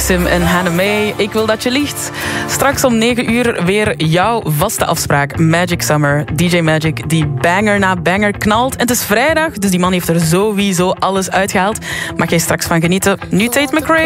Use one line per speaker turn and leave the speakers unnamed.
Maxim en Hannah May. Ik wil dat je liegt. Straks om 9 uur weer jouw vaste afspraak. Magic Summer. DJ Magic die banger na banger knalt. En het is vrijdag, dus die man heeft er sowieso alles uitgehaald. Mag jij straks van genieten. Nu Tate McRae.